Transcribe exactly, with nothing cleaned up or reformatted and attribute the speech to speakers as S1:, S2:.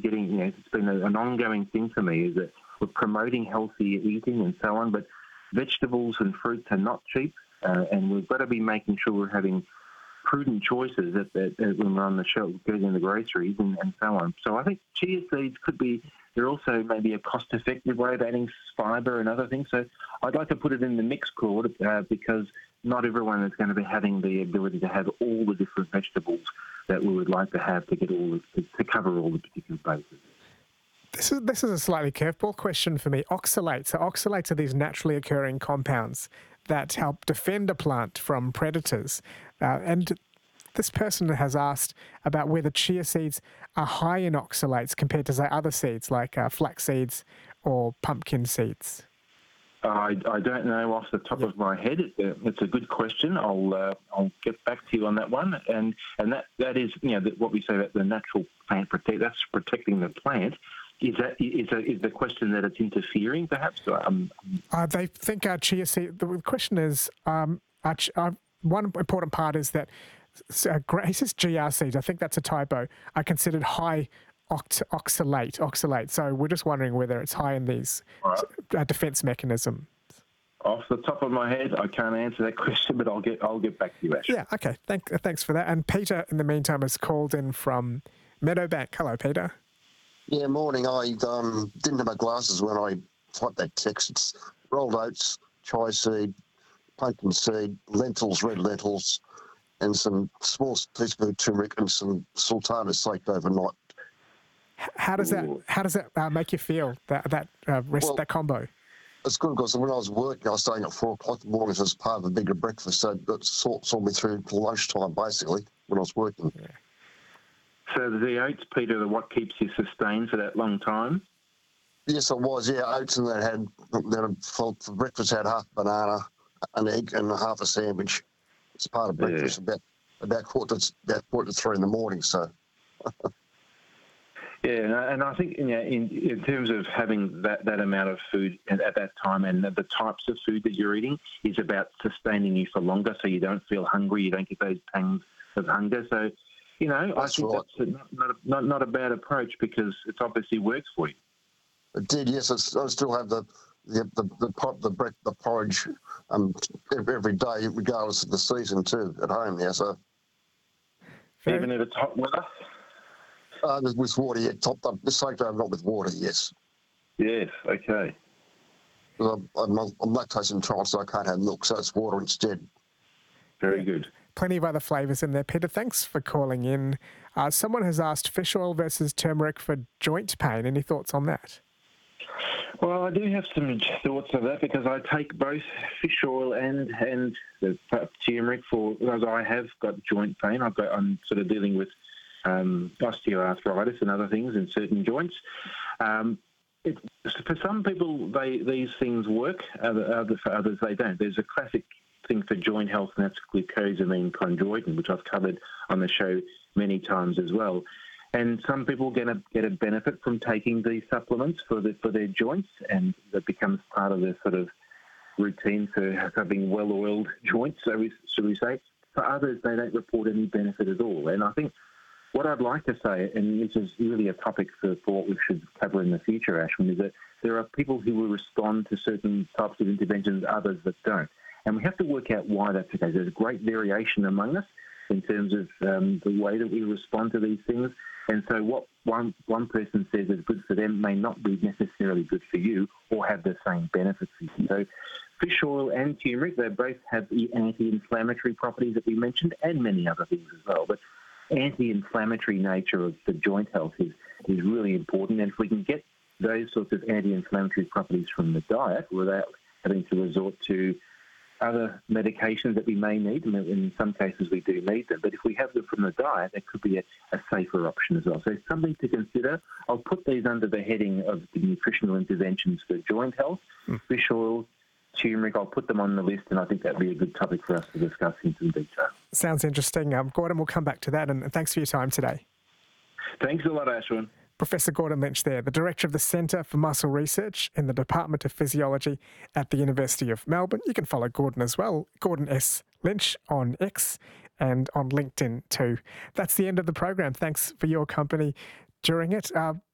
S1: getting, you know, it's been a, an ongoing thing for me, is that we're promoting healthy eating and so on, but vegetables and fruits are not cheap, uh, and we've got to be making sure we're having prudent choices at, at, at when we're on the shelf, getting the groceries and, and so on. So I think chia seeds could be, they're also maybe a cost-effective way of adding fibre and other things. So I'd like to put it in the mix, Claude, uh, because not everyone is going to be having the ability to have all the different vegetables that we would like to have to get all the, to, to cover all the particular bases.
S2: This is this is a slightly curveball question for me. Oxalates. So oxalates are these naturally occurring compounds that help defend a plant from predators. Uh, and this person has asked about whether chia seeds are high in oxalates compared to, say, other seeds like uh, flax seeds or pumpkin seeds.
S1: I, I don't know off the top yep. of my head. It, it's a good question. I'll uh, I'll get back to you on that one. And and that, that is, you know, the, what we say about the natural plant protect. That's protecting the plant. Is that is a, is the question that it's interfering, perhaps? Um,
S2: uh, they think our chia seed. The question is, um, our, uh, one important part is that uh, he says G R seeds. I think that's a typo. Are considered high oct- oxalate. Oxalate. So we're just wondering whether it's high in these right. uh, defence mechanisms.
S1: Off the top of my head, I can't answer that question, but I'll get I'll get back to you, Ash.
S2: Yeah. Okay. Thank, thanks for that. And Peter, in the meantime, has called in from Meadowbank. Hello, Peter.
S3: Yeah, morning. I um, didn't have my glasses when I typed that text. It's rolled oats, chia seed, pumpkin seed, lentils, red lentils, and some small teaspoon of turmeric and some sultana soaked overnight.
S2: How does that How does that uh, make you feel? That that uh, rest
S3: well,
S2: that combo.
S3: It's good because when I was working, I was staying at four o'clock in the morning as part of a bigger breakfast, so that saw, saw me through to lunchtime basically when I was working.
S2: Yeah.
S1: So the oats, Peter, are what keeps you sustained for that long time?
S3: Yes, it was. Yeah, oats, and that had that for breakfast had half banana, an egg, and half a sandwich. It's part of breakfast yeah. about about quarter to, about quarter to three in the morning. So.
S1: Yeah, and I think, you know, in, in terms of having that, that amount of food at, at that time and the types of food that you're eating is about sustaining you for longer, so you don't feel hungry, you don't get those pangs of hunger. So, you know, that's I think right. that's a, not, a, not not a bad approach because it obviously works for you.
S3: It did, yes. I, I still have the the the the, the, the, bre- the porridge um, every, every day, regardless of the season too, at home now. So
S1: Fair. Even if it's hot weather.
S3: Uh, with water, yeah, topped up. This soaked over, not with water, yes.
S1: Yes, okay.
S3: I'm, I'm, I'm lactose intolerant, so I can't have milk, so it's water instead.
S1: Very good.
S2: Plenty of other flavours in there. Peter, thanks for calling in. Uh, someone has asked fish oil versus turmeric for joint pain. Any thoughts on that?
S1: Well, I do have some thoughts of that because I take both fish oil and and the turmeric for, because I have got joint pain. I've got, I'm sort of dealing with um, osteoarthritis and other things in certain joints. Um, it, for some people, they these things work. Other, other, for others, they don't. There's a classic thing for joint health, and that's glucosamine chondroitin, which I've covered on the show many times as well. And some people get a get a benefit from taking these supplements for the, for their joints, and that becomes part of their sort of routine for having well-oiled joints, so we, should we say. For others, they don't report any benefit at all. And I think what I'd like to say, and this is really a topic for, for what we should cover in the future, Ashwin, is that there are people who will respond to certain types of interventions, others that don't. And we have to work out why that's the case. There's great variation among us in terms of um, the way that we respond to these things. And so what one one person says is good for them may not be necessarily good for you or have the same benefits for you. So fish oil and turmeric, they both have the anti-inflammatory properties that we mentioned and many other things as well. But anti-inflammatory nature of the joint health is, is really important. And if we can get those sorts of anti-inflammatory properties from the diet without having to resort to other medications that we may need, and in some cases we do need them, but if we have them from the diet, that could be a, a safer option as well. So it's something to consider. I'll put these under the heading of the nutritional interventions for joint health, mm. fish oil, turmeric. I'll put them on the list, and I think that'd be a good topic for us to discuss in some detail.
S2: Sounds interesting. Um, Gordon, we'll come back to that, and thanks for your time today.
S1: Thanks a lot, Ashwin.
S2: Professor Gordon Lynch there, the Director of the Centre for Muscle Research in the Department of Physiology at the University of Melbourne. You can follow Gordon as well, Gordon S. Lynch on X and on LinkedIn too. That's the end of the program. Thanks for your company during it. Uh,